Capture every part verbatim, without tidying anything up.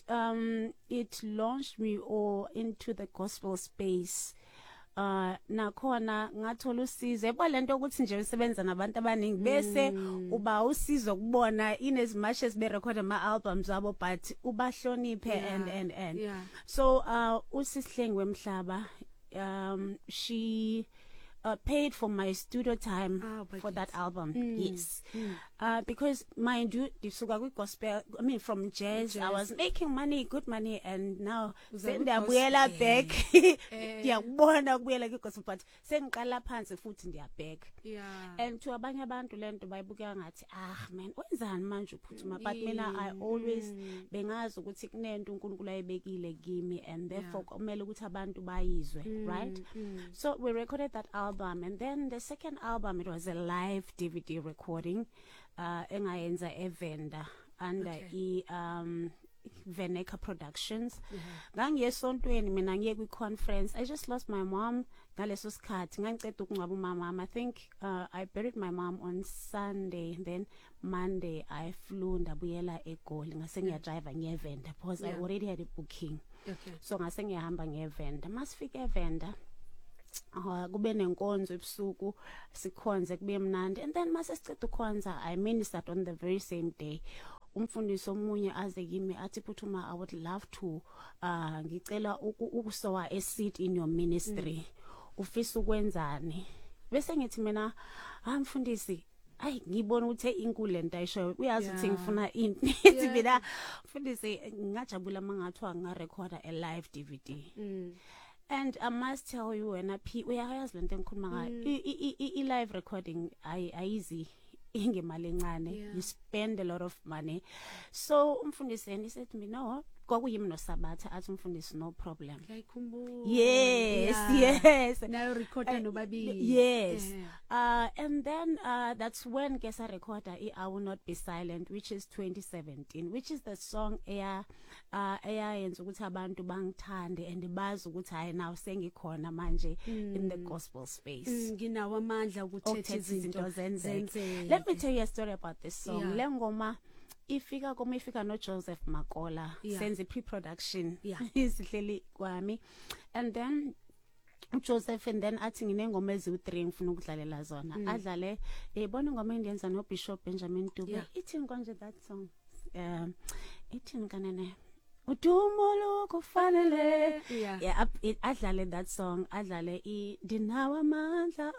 um it launched me all into the gospel space. Uh nakhona ngathola usizo yebo lento ukuthi nje usebenza nabantu abaningi bese uba usizo kubona in as much as be record ama albums abo but ubahloniphe yeah. and and and yeah. so uh usihlengwe Mhlaba um she Uh, paid for my studio time oh, for that album. Mm. Yes. Mm. Uh, because mind you, disuka kwi gospel, I mean from jazz, jazz, I was making money, good money, and now sendiyabuyela back. Ngiyabona kubuyela kwi gospel but sengiqala phansi futhi ndiya back. Yeah. And to abanye abantu lento bayibuka ngathi ah man wenzani manje uphuthuma but mina I always mm. bengazi ukuthi kunento uNkulunkulu ayibekile kimi and therefore kumele ukuthi abantu bayizwe, mm. right? Mm. So we recorded that album and then the second album it was a live D V D recording uh engayenza eVenda under okay. i um Veneka Productions. Ngangiye esontweni mina ngiye kwi conference. I just lost my mom ngaleso sikhathi ngangicela ukungcwaba umama. I think uh, I buried my mom on Sunday and then Monday I flew ndabuyela eGoli ngase ngiya drive ngeVenda because yeah. I already had a booking. Okay. So ngase ngiyahamba ngeVenda. Masifika eVenda Uh, kube nenkonzo ebusuku sikhonze kube mnandi and then mase siceda ukhonza I ministered on the very same day. Umfundisi omunye aze kimi athi Phuthuma I would love to uh ngicela ukusowa a seat in your ministry. Mm. Ufisa ukwenzani? Bese ngithi mina ha mfundisi ay ngibona ukuthi inkulu lento ayisho uyazi ukuthi ngifuna into ithi mina mfundisi ngajabula mangathwa nga record a live D V D. Mm. And I must tell you when I pe uyayazi lento engikhuluma ngayo i live recording ay easy ingemali encane you spend a lot of money so umfundisi he said to me no kwakuyimi noSabatha athi umfundisi no problem ngiyakhumbula yes yeah. yes nayo record uh, nobabili yes yeah. uh and then uh that's when Gesa recorder I Will Not Be Silent which is twenty seventeen which is the song eya uh eyayenza ukuthi abantu bangithande and bazi ukuthi hayi now sengikhona manje mm. in the gospel space nginawo amandla ukuthetha izinto zenzeke. Let me tell you a story about this song. Yeah. Lengoma ifika koma ifika no Joseph Makola yeah. senze pre-production yeah. isihleli kwami and then Joseph and then athi nginengoma ezi three ngifuna ukudlalela zona mm. adlale ebona ingoma endiyenza no Bishop Benjamin Dube yeah. ithi konje that song um ithi kanene udumo lokufanele yeah yeah adlale that song adlale I dinawa amandla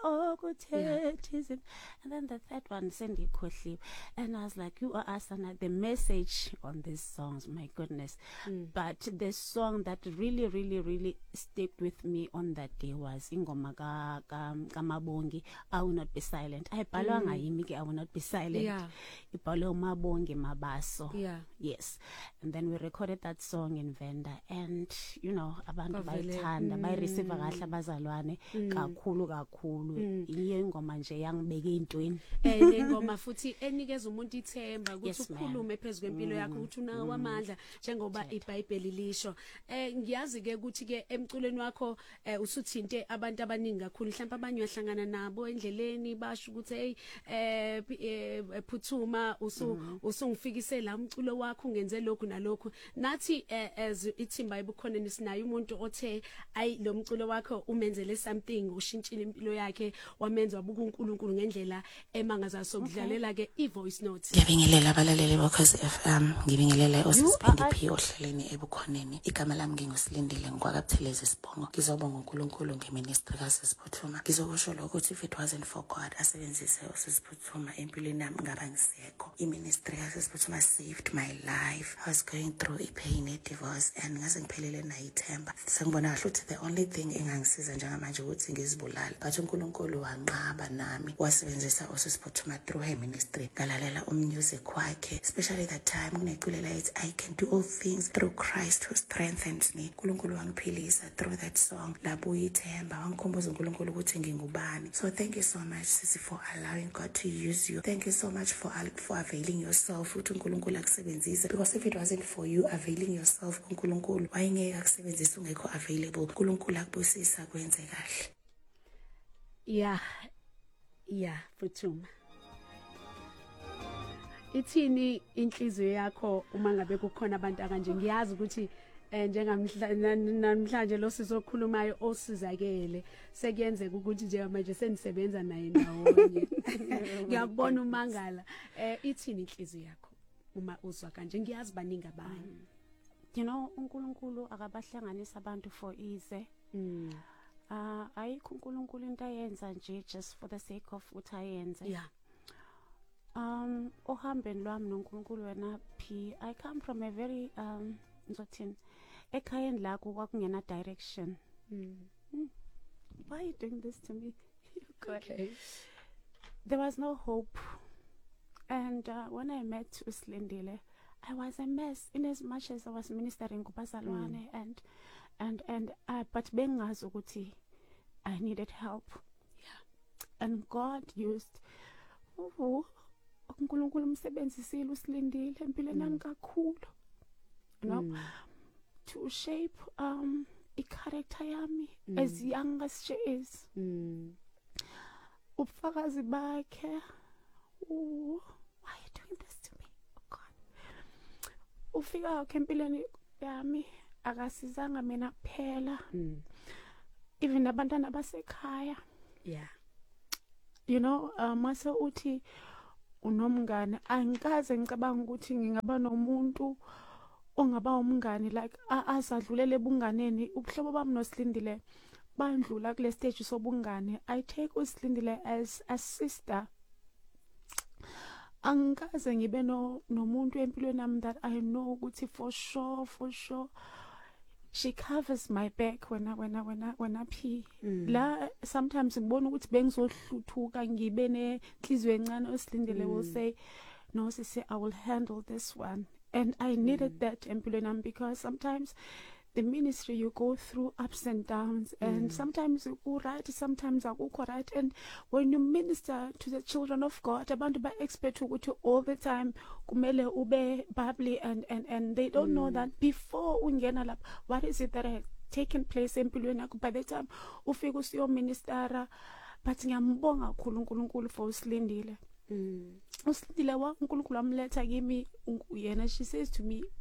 okuthetha and then the third one sendikhohliwe and I was like you are asana the message on these songs my goodness mm. but the song that really really really stuck with me on that day was ingoma ka kaMabongi I Will Not Be Silent ayibhalwa ngayimi ke I Will Not Be Silent yeah ibhalwe uMabongi Mabaso yeah yes and then we recorded that song in Venda and you know abantu bayithanda mm. bayireceive kahle abazalwane mm. kakhulu kakhulu mm. iyo ingoma nje yangibeka intweni eh ingoma futhi enikeza umuntu ithemba ukuthi yes, ukhulume phezulu kwempilo yakho ukuthi unawo mm. amandla njengoba iBhayibheli lisho eh ngiyazi ke ukuthi ke emculweni wakho eh, usuthinte abantu abaningi kakhulu mhlawumbe abanye uyahlangana nabo endleleni basho ukuthi hey eh, eh Phuthuma usu mm. usungifikise la umculo wakho ungenze lokhu nalokhu nathi eh, as ithimba ibukhona nisinayo umuntu othe ayi lo mculo wakho umenzele something ushintshile impilo yakhe wamenza wabuka uNkulunkulu ngendlela emangaza sokudlalela ke ivoice notes. Ngiyabingelela abalaleli bokhozi F M ngibingelela osisiphindi P ohleleni ebukhoneni igama lami ngingusilindile ngikwakabutheleze Sibongo ngizobonga uNkulunkulu ngeministry kaSiphuthuma ngizokusho lokho ukuthi if it wasn't for God asebenzise uSiphuthuma empilweni yami ngaba ngisekho iministry kaSiphuthuma saved my life. I was going through a pain a divorce and ngase ngiphelele na ithemba sengibona kahle ukuthi the only thing engangisiza njengamanje ukuthi ngizibulala but uNkulunkulu wanqaba nami wasebenzisa uSiphuthuma through her ministry ngalalela ummusic wakhe especially that time kuneculela it I can do all things through Christ who strengthens me. uNkulunkulu wangiphilisa through that song labuya ithemba wangikhumbuza uNkulunkulu ukuthi ngingubani. So thank you so much Sisi for allowing God to use you. Thank you so much for for availing yourself ukuthi uNkulunkulu akusebenzise because if it wasn't for you availing yourself uNkulunkulu wayengeke akusebenzise ungekho available. uNkulunkulu akubusisa kwenze kahle. Yeah yeah Phuthuma ithini inhliziyo yakho uma ngabe kukhona abantu akanje ngiyazi ukuthi eh njengamhlanje lo sizokhulumayo osizakele sekuyenzeka ukuthi nje manje senisebenza naye ndawonye ngiyabona umangala eh ithini inhliziyo yakho uma uzwa kanje ngiyazi baningi abanye you know uNkulunkulu akabahlanganisa abantu for ease mm ah ayikho uNkulunkulu into ayenza nje just for the sake of ukuthi ayenze yeah um ohambeni lwami noNkulunkulu wena P I come from a very um ngizothini ekhayeni la kwakungena direction mm. mm. Why are you doing this to me? Okay. There was no hope, and uh, when I met Uslindile I was a mess in as much as I was ministering kuBazalwane mm. and and and uh, but bengazi ukuthi I needed help. Yeah. And God used oh uNkulunkulu umsebenzisile Uslindile empilweni yami kakhulu. You know, mm. to shape um a character yami mm. as young as she is. Mm. Ubufakazi bakhe. Oh, why are you doing this to me? Oh God. Ufika empilweni yami akasizanga mina kuphela. Mm. Even abantwana basekhaya. Yeah. You know, uh, mase uthi unomngane angikaze ngicabanga ukuthi ngingaba nomuntu ongaba umngane like asadlulele bunganeni ubuhlobo bami noSilindile bandlula kule stage sobungane. I take uSilindile as a sister. Angikaze ngibe no nomuntu empilweni nami that I know ukuthi for sure for sure she covers my back when I when I when I when I pee. Mm. La sometimes ngibona ukuthi bengizohluthuka ngibe nenhliziyo encane uSilindile mm. will say no sisi I will handle this one. And I needed mm. that empilweni because sometimes the ministry you go through ups and downs mm. and sometimes you go right, sometimes akukho right. And when you minister to the children of God, abantu ba expect ukuthi all the time kumele ube bubbly and and and they don't mm. know that before ungena lapha what is it that has taken place empilweni yakho by the time ufika usiyo ministera. But ngiyambonga kakhulu uNkulunkulu for uSilindile. Mm. Usilindile wa uNkulunkulu amletha kimi yena she says to me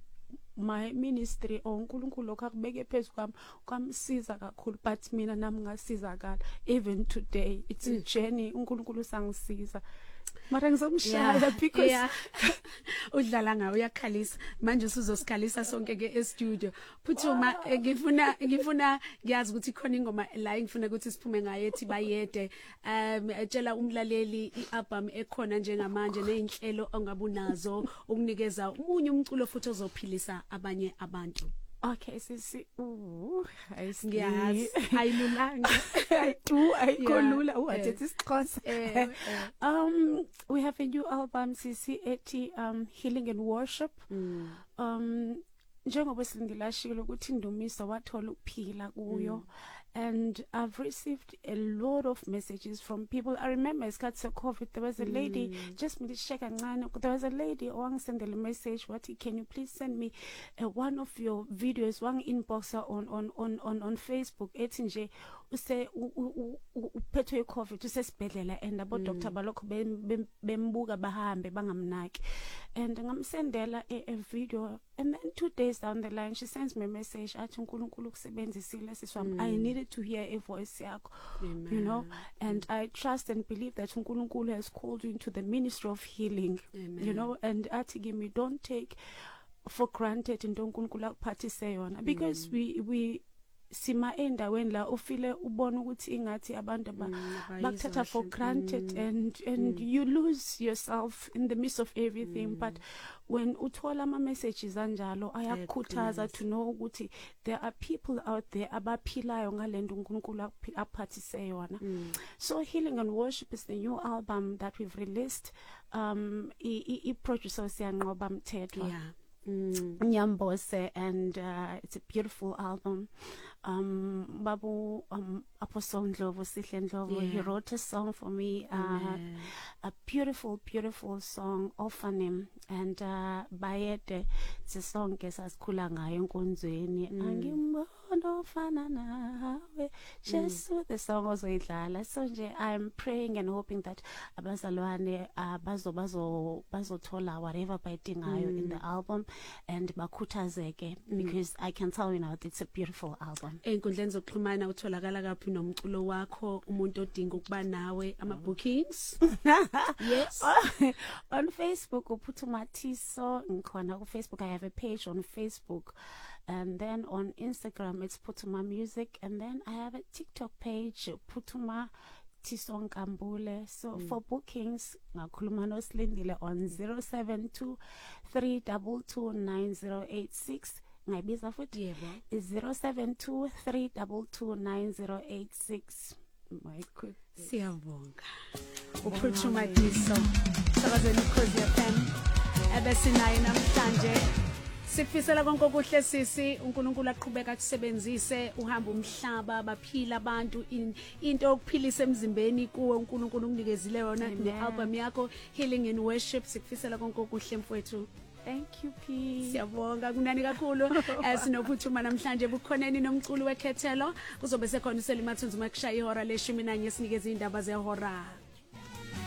my ministry or uNkulunkulu lokho akubeke phezulu kwami kwamsiza kakhulu but mina nami ngasizakala even today it's mm. a journey uNkulunkulu sangisiza mara ngizomshaya yeah, because yeah. udlala ngawe uyakhalisa manje usuzosikhalisa sonke ke e-studio Phuthuma ngifuna ngifuna ngiyazi ukuthi khona ingoma la ngifuna ukuthi siphume ngayo ethi bayede um etshela umlaleli ialbum ekhona njengamanje nezinhlelo ongabunazo ukunikeza umunye umculo futhi ozophilisa abanye abantu. Okay, sisi ooh ngiyazi ayilulanga I do ayikolula yeah, uwathethi isiXhosa. eh, eh. Um we have a new album sisi ethi um Healing and Worship. Mm. Um njengoba silindilashilo ukuthi Ndumiso wathola ukuphila kuyo. Mm. And I've received a lot of messages from people. I remember isikhathi se-COVID there was a lady mm. just ngisheka kancane there was a lady owangisendela a message wathi can you please send me uh, one of your videos wang inbox on on on on on Facebook ethi nje use uphethwe iCovid usesibhedlela and abo doctor balokho bembuka bahambe bangamnaki and ngamsendela a, a video and then two days down the line she sends me a message athi uNkulunkulu kusebenzisile siswami mm. I needed to hear a voice yakho. Amen. You know, and mm. I trust and believe that uNkulunkulu has called you into the ministry of healing. Amen. You know, and athi give me don't take for granted into uNkulunkulu akuphathise yona because mm. we we sima endaweni la ufile ubona ukuthi ingathi abantu bakuthatha for granted mm. and and mm. you lose yourself in the midst of everything mm. but when uthola ama messages anjalo ayakukhuthaza to know ukuthi there are people out there abaphilayo ngalendo uNkulunkulu aphathise yona. mm. So Healing and Worship is the new album that we've released. um I I producer siyanqoba Mthethwa. Yeah. Mm. Nyambose, and uh, it's a beautiful album. Um, Babu um, Apostle Ndlovu, Sihle Ndlovu, yeah. he wrote a song for me, uh, a beautiful, beautiful song, Orphanim, and uh, Bayede, it's a song esasikhula ngayo enkonzweni. Angimbona Kunomuntu ofana nawe Jesu the song ozoyidlala so nje I'm praying and hoping that abazalwane bazo bazo bazothola whatever bayidingayo in the album and bakhuthazeke because I can tell you now that it's a beautiful album. Einkundleni zokuxhumana utholakala kaphi nomculo wakho umuntu odinga ukuba nawe ama bookings? Yes. On Facebook uPhuthuma Thiso ngikhona ku Facebook. I have a page on Facebook and then on Instagram it's Phuthuma Music and then I have a TikTok page Phuthuma Thiso Nkambule. So mm. for bookings ngakhuluma noSilindile on zero seven two three two two nine zero eight six ngayibiza futhi yebo is zero seven two three two two nine zero eight six. My quick siyabonga uPhuthuma Thiso sakazeni Ukhozi F M ebesinayo namhlanje sifisela konke okuhle sisi uNkulunkulu aqhubeka akusebenzise uhamba umhlaba baphila abantu into okuphilisa emzimbeni kuwe uNkulunkulu unikezile yona nealbum yakho Healing and Worship sikufisela konke okuhle mfowethu. Thank you P. Siyabonga kunani kakhulu esinoPhuthuma namhlanje bukhoneni nomculo wekhethelo kuzobe sekhona uSelimathunzi makushaya ihora leshumi nanye sinikeza indaba zehora.